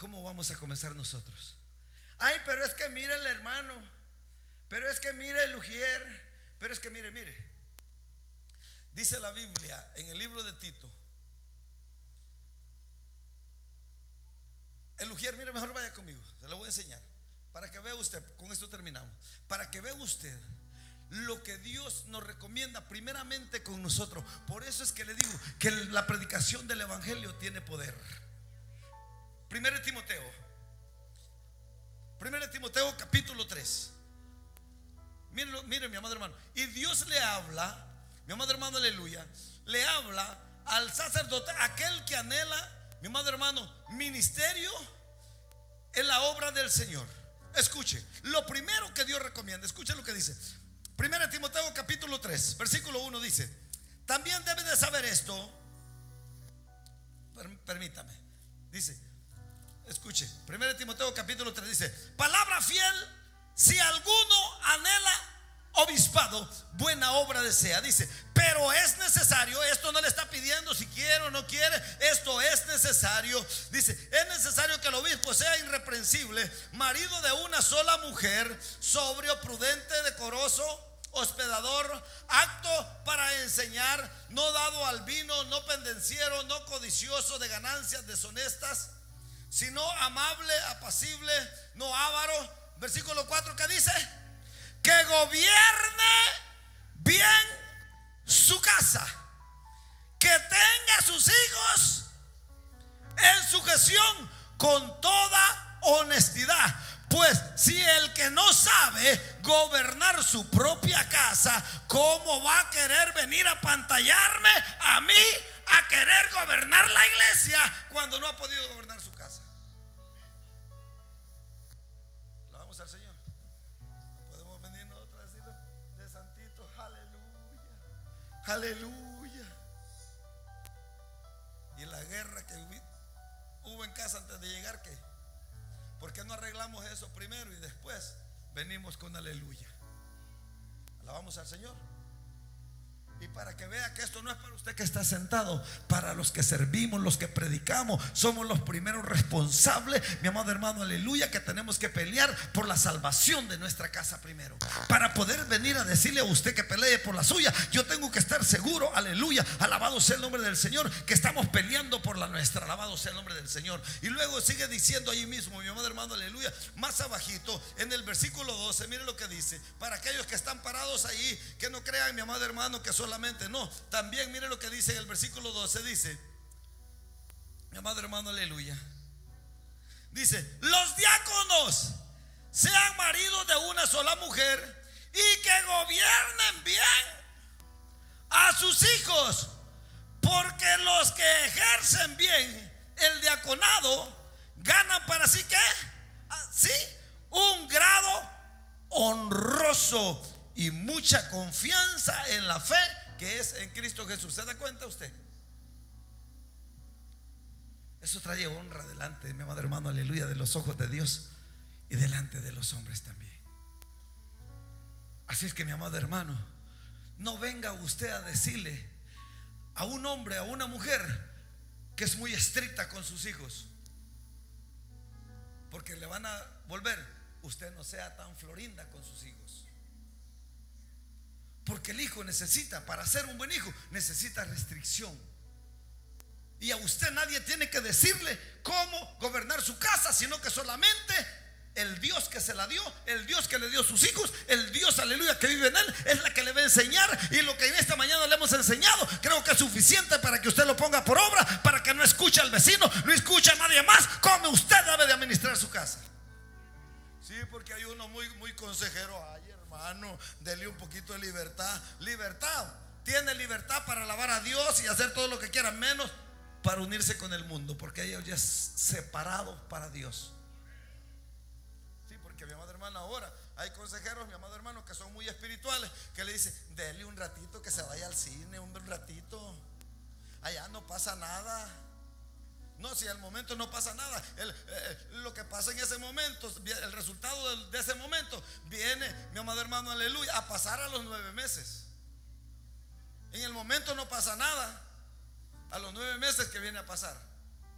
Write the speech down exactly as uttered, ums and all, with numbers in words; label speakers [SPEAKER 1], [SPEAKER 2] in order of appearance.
[SPEAKER 1] ¿cómo vamos a comenzar nosotros? Ay, pero es que mire el hermano, pero es que mire el ujier, pero es que mire, mire. Dice la Biblia en el libro de Tito. El ujier, mire, mejor vaya conmigo, se lo voy a enseñar. Para que vea usted, con esto terminamos. Para que vea usted lo que Dios nos recomienda primeramente con nosotros. Por eso es que le digo que la predicación del evangelio tiene poder. Primero de Timoteo, Primero de Timoteo capítulo tres. Mire, mire mi amado hermano. Y Dios le habla, mi amado hermano, aleluya, le habla al sacerdote, aquel que anhela, mi amado hermano, ministerio en la obra del Señor. Escuche, lo primero que Dios recomienda, escuche lo que dice. Primero de Timoteo capítulo tres, versículo uno dice: también debe de saber esto. Permítame, dice, escuche, primero de Timoteo capítulo tres dice: palabra fiel, si alguno anhela obispado, buena obra desea. Dice, pero es necesario, esto no le está pidiendo si quiere o no quiere, esto es necesario. Dice, es necesario que el obispo sea irreprensible, marido de una sola mujer, sobrio, prudente, decoroso, hospedador, apto para enseñar, no dado al vino, no pendenciero, no codicioso de ganancias deshonestas, sino amable, apacible, no avaro. Versículo cuatro, que dice: que gobierne bien su casa, que tenga a sus hijos en sujeción con toda honestidad. Pues si el que no sabe gobernar su propia casa, ¿cómo va a querer venir a pantallarme a mí a querer gobernar la iglesia cuando no ha podido gobernar su casa? ¿Lo vamos al Señor? Podemos venir nosotros a decirlo de santito, aleluya, aleluya. Y la guerra que hubo en casa antes de llegar, ¿qué? ¿Por qué no arreglamos eso primero y después venimos con aleluya? Alabamos al Señor. Y para que vea que esto no es para usted que está sentado, para los que servimos, los que predicamos, somos los primeros responsables, mi amado hermano, aleluya, que tenemos que pelear por la salvación de nuestra casa primero. Para poder venir a decirle a usted que pelee por la suya, yo tengo que estar seguro, aleluya, alabado sea el nombre del Señor, que estamos peleando por la nuestra, alabado sea el nombre del Señor. Y luego sigue diciendo ahí mismo, mi amado hermano, aleluya, más abajito en el versículo doce, mire lo que dice: para aquellos que están parados ahí, que no crean, mi amado hermano, que solamente no, también mire lo que dice en el versículo doce, dice, mi amado hermano, aleluya, dice: los diáconos sean maridos de una sola mujer y que gobiernen bien a sus hijos, porque los que ejercen bien el diaconado ganan para sí, ¿qué? Sí, un grado honroso y mucha confianza en la fe que es en Cristo Jesús. ¿Se da cuenta usted? Eso trae honra delante, mi amado hermano, aleluya, de los ojos de Dios y delante de los hombres también. Así es que, mi amado hermano, no venga usted a decirle a un hombre, a una mujer que es muy estricta con sus hijos, porque le van a volver. Usted no sea tan florinda con sus hijos, porque el hijo necesita, para ser un buen hijo, necesita restricción. Y a usted nadie tiene que decirle cómo gobernar su casa, sino que solamente el Dios que se la dio, el Dios que le dio sus hijos, el Dios, aleluya, que vive en él, es la que le va a enseñar. Y lo que en esta mañana le hemos enseñado, creo que es suficiente para que usted lo ponga por obra, para que no escuche al vecino, no escuche a nadie más cómo usted debe de administrar su casa. Sí, porque hay uno muy, muy consejero. Ay, hermano, dele un poquito de libertad. Libertad, tiene libertad para alabar a Dios y hacer todo lo que quiera, menos para unirse con el mundo, porque ellos ya es separado para Dios. Sí, porque mi amado hermano, ahora hay consejeros, mi amado hermano, que son muy espirituales, que le dicen: dele un ratito, que se vaya al cine, un ratito, allá no pasa nada. No, si al momento no pasa nada, el, eh, lo que pasa en ese momento, el resultado de, de ese momento viene, mi amado hermano, aleluya, a pasar a los nueve meses. En el momento no pasa nada, a los nueve meses que viene a pasar.